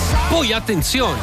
Poi attenzione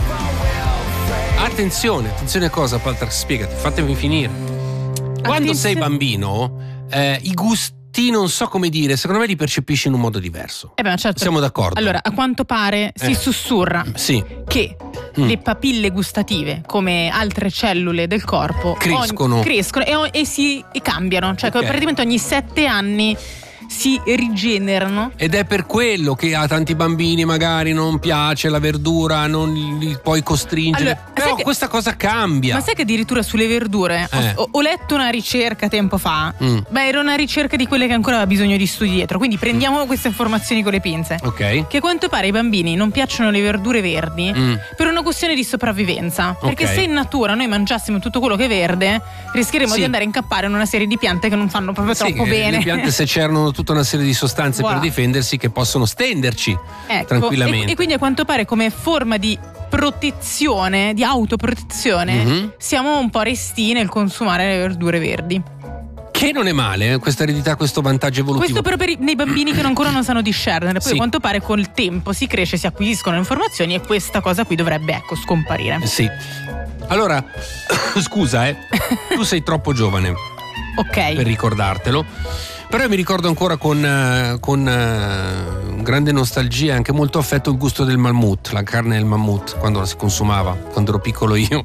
a cosa, Paltra, spiegati, fatemi finire. Quando sei bambino, i gusti, non so come dire, secondo me li percepisci in un modo diverso. Certo. Siamo d'accordo? Allora, a quanto pare si sussurra che le papille gustative, come altre cellule del corpo, crescono e cambiano. Cioè, praticamente ogni 7 anni si rigenerano. Ed è per quello che a tanti bambini magari non piace la verdura, non li puoi costringere. Allora, però questa cosa cambia. Ma sai che addirittura sulle verdure ho letto una ricerca tempo fa. Era una ricerca di quelle che ancora aveva bisogno di studi dietro, quindi prendiamo queste informazioni con le pinze. Ok. Che a quanto pare ai bambini non piacciono le verdure verdi per una questione di sopravvivenza. Perché se in natura noi mangiassimo tutto quello che è verde, rischieremo di andare a incappare in una serie di piante che non fanno proprio troppo bene. Le piante, se c'erano tutta una serie di sostanze per difendersi, che possono stenderci tranquillamente. E quindi a quanto pare, come forma di protezione, di autoprotezione, siamo un po' resti nel consumare le verdure verdi. Che non è male, questa eredità, questo vantaggio evolutivo. Questo però nei bambini che ancora non sanno discernere. Poi a quanto pare col tempo si cresce, si acquisiscono informazioni e questa cosa qui dovrebbe scomparire. Sì. Allora, scusa, tu sei troppo giovane per ricordartelo. Però io mi ricordo ancora con grande nostalgia e anche molto affetto il gusto del mammut, la carne del mammut, quando la si consumava, quando ero piccolo io.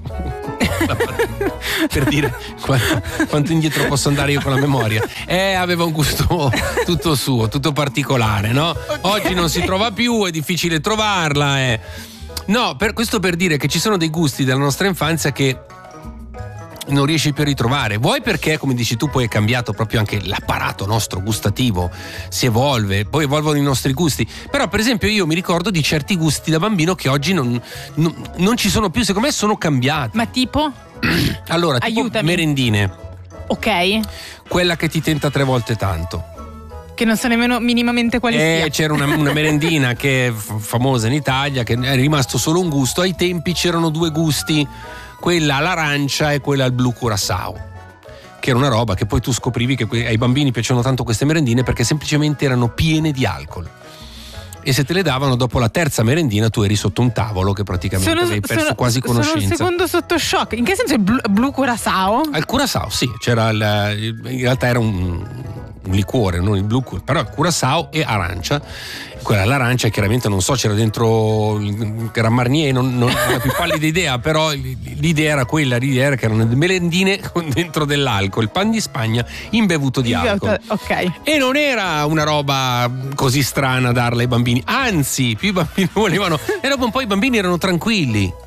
Per dire quanto indietro posso andare io con la memoria. Aveva un gusto tutto suo, tutto particolare, no? Oggi non si trova più, è difficile trovarla. No, questo per dire che ci sono dei gusti della nostra infanzia che non riesci più a ritrovare. Vuoi perché, come dici tu, poi è cambiato proprio anche l'apparato nostro gustativo, si evolve, poi evolvono i nostri gusti. Però per esempio io mi ricordo di certi gusti da bambino che oggi non ci sono più, secondo me sono cambiati. Ma tipo? Allora, tipo merendine. Ok. Quella che ti tenta 3 volte tanto, che non so nemmeno minimamente quale sia. C'era una merendina che è famosa in Italia, che è rimasto solo un gusto. Ai tempi c'erano 2 gusti, quella all'arancia e quella al blu curaçao, che era una roba che poi tu scoprivi che ai bambini piacevano tanto queste merendine perché semplicemente erano piene di alcol, e se te le davano dopo la terza merendina tu eri sotto un tavolo che praticamente avevi perso quasi conoscenza. Sono un secondo sotto shock. In che senso il blu curaçao? Al curaçao sì, c'era in realtà era un liquore, non il blu, però il curaçao e arancia. Quella all'arancia chiaramente non so, c'era dentro il Grand Marnier, non ho la più pallida idea, però l'idea era quella, l'idea era che erano merendine con dentro dell'alcol, il pan di Spagna imbevuto di alcol. Ok. E non era una roba così strana darla ai bambini, anzi più i bambini volevano, e dopo un po' i bambini erano tranquilli.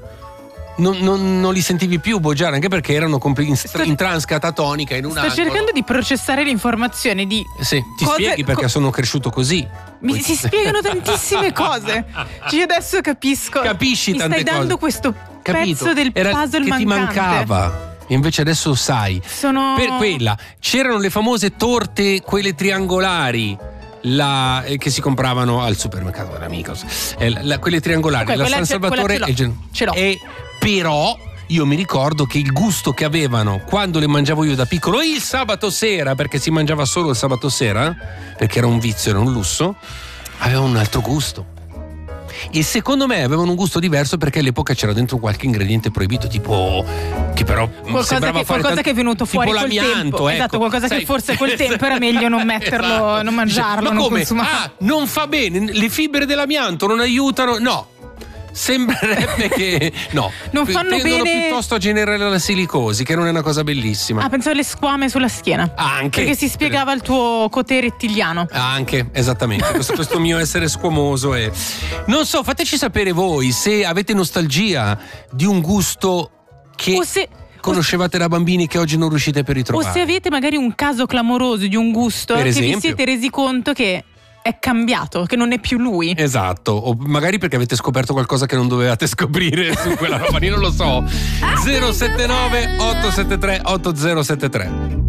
Non li sentivi più boggiare, anche perché erano in trance catatonica in un angolo. Sto cercando di processare l'informazione di ti spieghi perché sono cresciuto così. Si spiegano tantissime cose. Io adesso capisco. Capisci tante cose. Mi stai dando questo pezzo del puzzle che mancante. Ti mancava. E invece adesso sai. Per quella c'erano le famose torte, quelle triangolari, che si compravano al supermercato dell'Amicos, quelle triangolari, la San Salvatore ce l'ho. Però io mi ricordo che il gusto che avevano quando le mangiavo io da piccolo il sabato sera, perché si mangiava solo il sabato sera, perché era un vizio, era un lusso, avevano un altro gusto. E secondo me avevano un gusto diverso perché all'epoca c'era dentro qualche ingrediente proibito, tipo che però sembrava qualcosa che è venuto fuori col tempo. Ecco. Esatto, qualcosa che forse col tempo era meglio non metterlo, esatto. Non mangiarlo, non consumarlo. Non fa bene, le fibre dell'amianto non aiutano, no. Sembrerebbe che no, non fanno bene, piuttosto a generare la silicosi, che non è una cosa bellissima. Pensavo alle squame sulla schiena. Anche perché si spiegava il tuo cotè rettiliano. Anche, esattamente, questo mio essere squamoso. Non so, fateci sapere voi se avete nostalgia di un gusto che conoscevate da bambini che oggi non riuscite più a ritrovare. O se avete magari un caso clamoroso di un gusto per che esempio, vi siete resi conto che è cambiato, che non è più lui. Esatto, o magari perché avete scoperto qualcosa che non dovevate scoprire su quella roba, io non lo so. 079 873 8073